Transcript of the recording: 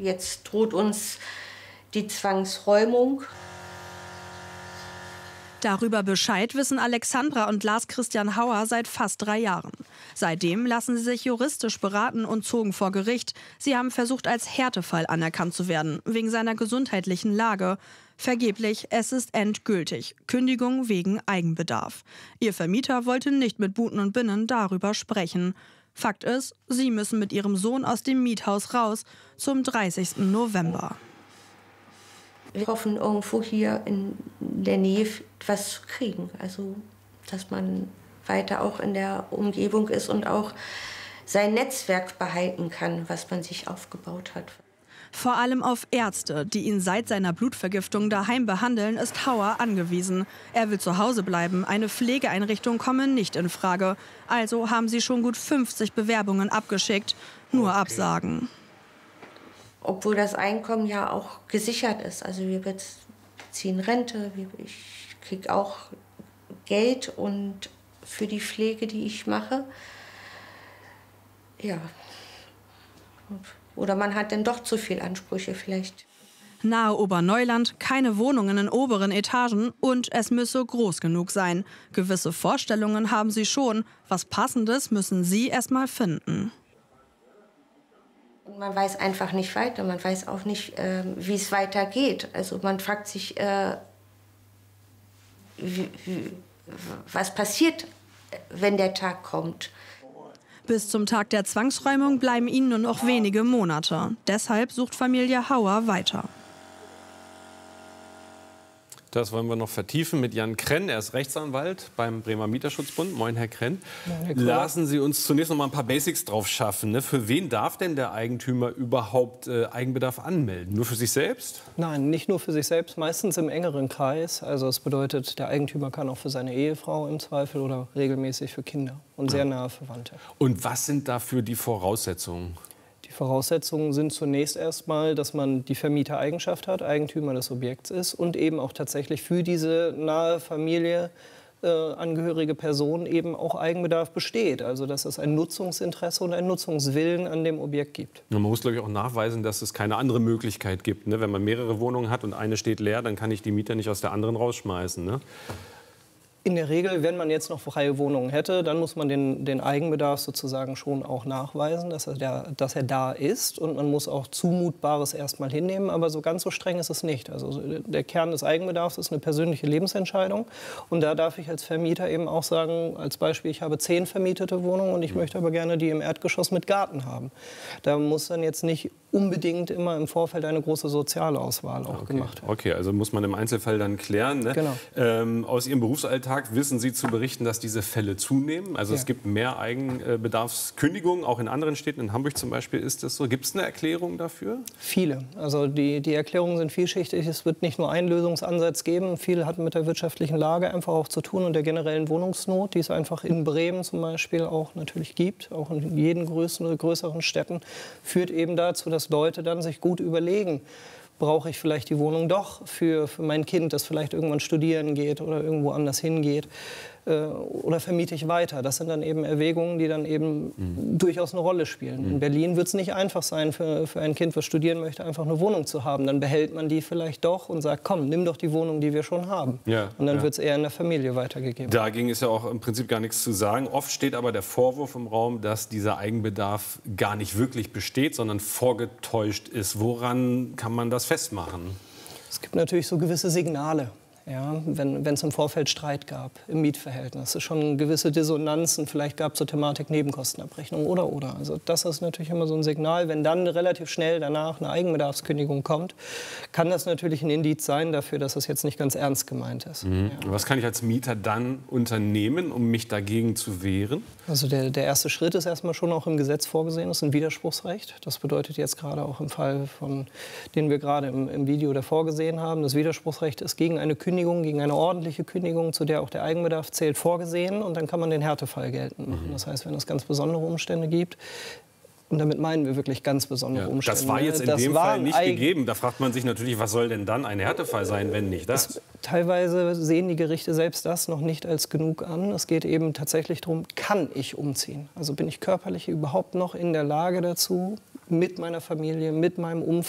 Jetzt droht uns die Zwangsräumung. Darüber Bescheid wissen Alexandra und Lars Christian Hauer seit fast 3 Jahren. Seitdem lassen sie sich juristisch beraten und zogen vor Gericht. Sie haben versucht, als Härtefall anerkannt zu werden, wegen seiner gesundheitlichen Lage. Vergeblich, es ist endgültig. Kündigung wegen Eigenbedarf. Ihr Vermieter wollte nicht mit Buten und Binnen darüber sprechen. Fakt ist, sie müssen mit ihrem Sohn aus dem Miethaus raus zum 30. November. Wir hoffen, irgendwo hier in der Nähe was zu kriegen. Also, dass man weiter auch in der Umgebung ist und auch sein Netzwerk behalten kann, was man sich aufgebaut hat. Vor allem auf Ärzte, die ihn seit seiner Blutvergiftung daheim behandeln, ist Hauer angewiesen. Er will zu Hause bleiben, eine Pflegeeinrichtung komme nicht in Frage. Also haben sie schon gut 50 Bewerbungen abgeschickt, nur Absagen. Obwohl das Einkommen ja auch gesichert ist. Also wir beziehen Rente, ich kriege auch Geld und für die Pflege, die ich mache. Ja. Oder man hat dann doch zu viel Ansprüche vielleicht. Nahe Oberneuland, keine Wohnungen in oberen Etagen und es müsse groß genug sein. Gewisse Vorstellungen haben sie schon. Was Passendes müssen sie erst mal finden. Man weiß einfach nicht weiter. Man weiß auch nicht, wie es weitergeht. Also man fragt sich, was passiert, wenn der Tag kommt. Bis zum Tag der Zwangsräumung bleiben ihnen nur noch wenige Monate. Deshalb sucht Familie Hauer weiter. Das wollen wir noch vertiefen mit Jan Krenn. Er ist Rechtsanwalt beim Bremer Mieterschutzbund. Moin, Herr Krenn. Lassen Sie uns zunächst noch mal ein paar Basics drauf schaffen. Ne? Für wen darf denn der Eigentümer überhaupt Eigenbedarf anmelden? Nur für sich selbst? Nein, nicht nur für sich selbst, meistens im engeren Kreis. Also das bedeutet, der Eigentümer kann auch für seine Ehefrau im Zweifel oder regelmäßig für Kinder und sehr nahe Verwandte. Und was sind dafür die Voraussetzungen? Die Voraussetzungen sind zunächst erstmal, dass man die Vermietereigenschaft hat, Eigentümer des Objekts ist und eben auch tatsächlich für diese nahe Familie angehörige Person eben auch Eigenbedarf besteht. Also dass es ein Nutzungsinteresse und einen Nutzungswillen an dem Objekt gibt. Man muss, glaube ich, auch nachweisen, dass es keine andere Möglichkeit gibt. Ne? Wenn man mehrere Wohnungen hat und eine steht leer, dann kann ich die Mieter nicht aus der anderen rausschmeißen. Ne? In der Regel, wenn man jetzt noch freie Wohnungen hätte, dann muss man den Eigenbedarf sozusagen schon auch nachweisen, dass er da ist. Und man muss auch Zumutbares erstmal hinnehmen. Aber so ganz so streng ist es nicht. Also der Kern des Eigenbedarfs ist eine persönliche Lebensentscheidung. Und da darf ich als Vermieter eben auch sagen, als Beispiel, ich habe 10 vermietete Wohnungen und ich möchte aber gerne die im Erdgeschoss mit Garten haben. Da muss dann jetzt nicht unbedingt immer im Vorfeld eine große Sozialauswahl auch gemacht werden. Okay, also muss man im Einzelfall dann klären. Ne? Genau. Aus Ihrem Berufsalltag wissen Sie zu berichten, dass diese Fälle zunehmen? Also es gibt mehr Eigenbedarfskündigungen, auch in anderen Städten. In Hamburg zum Beispiel ist das so. Gibt es eine Erklärung dafür? Viele. Also die Erklärungen sind vielschichtig. Es wird nicht nur einen Lösungsansatz geben. Viel hat mit der wirtschaftlichen Lage einfach auch zu tun und der generellen Wohnungsnot, die es einfach in Bremen zum Beispiel auch natürlich gibt, auch in jeden größeren Städten, führt eben dazu, dass Leute dann sich gut überlegen, brauche ich vielleicht die Wohnung doch für mein Kind, das vielleicht irgendwann studieren geht oder irgendwo anders hingeht, oder vermiete ich weiter? Das sind dann eben Erwägungen, die dann eben durchaus eine Rolle spielen. In Berlin wird es nicht einfach sein, für ein Kind, das studieren möchte, einfach eine Wohnung zu haben. Dann behält man die vielleicht doch und sagt, komm, nimm doch die Wohnung, die wir schon haben. Ja, und dann wird es eher in der Familie weitergegeben. Dagegen ist ja auch im Prinzip gar nichts zu sagen. Oft steht aber der Vorwurf im Raum, dass dieser Eigenbedarf gar nicht wirklich besteht, sondern vorgetäuscht ist. Woran kann man das festmachen? Es gibt natürlich so gewisse Signale. Ja, wenn es im Vorfeld Streit gab im Mietverhältnis, schon gewisse Dissonanzen, vielleicht gab es zur Thematik Nebenkostenabrechnung oder. Also das ist natürlich immer so ein Signal. Wenn dann relativ schnell danach eine Eigenbedarfskündigung kommt, kann das natürlich ein Indiz sein dafür, dass es jetzt nicht ganz ernst gemeint ist. Ja. Was kann ich als Mieter dann unternehmen, um mich dagegen zu wehren? Also der erste Schritt ist erstmal schon auch im Gesetz vorgesehen, das ist ein Widerspruchsrecht. Das bedeutet jetzt gerade auch im Fall, den wir gerade im Video davor gesehen haben, das Widerspruchsrecht ist gegen eine Kündigung, gegen eine ordentliche Kündigung, zu der auch der Eigenbedarf zählt, vorgesehen. Und dann kann man den Härtefall geltend machen. Das heißt, wenn es ganz besondere Umstände gibt, und damit meinen wir wirklich ganz besondere Umstände. Das war jetzt in dem Fall nicht gegeben. Da fragt man sich natürlich, was soll denn dann ein Härtefall sein, wenn nicht das? Teilweise sehen die Gerichte selbst das noch nicht als genug an. Es geht eben tatsächlich darum, kann ich umziehen? Also bin ich körperlich überhaupt noch in der Lage dazu, mit meiner Familie, mit meinem Umfeld,